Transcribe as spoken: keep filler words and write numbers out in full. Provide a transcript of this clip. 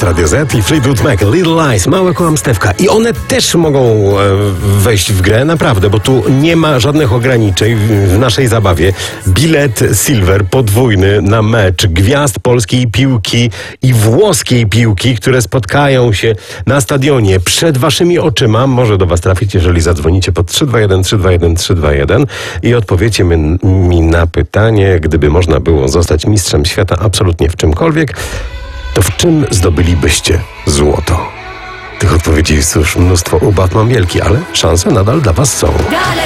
jest Radio Z i Fleetwood Mac, Little Lies, małe kłamstewka. I one też mogą e, wejść w grę, naprawdę, bo tu nie ma żadnych ograniczeń w, w naszej zabawie. Bilet Silver podwójny na mecz gwiazd polskiej piłki i włoskiej piłki, które spotkają się na stadionie przed waszymi oczyma. Może do was trafić, jeżeli zadzwonicie pod trzy dwa jeden trzy dwa jeden trzy dwa jeden i odpowiecie mi, mi na pytanie, gdyby można było zostać mistrzem świata absolutnie w czymkolwiek, to w czym zdobylibyście złoto? Tych odpowiedzi jest już mnóstwo, ubaw mam wielki, ale szanse nadal dla was są.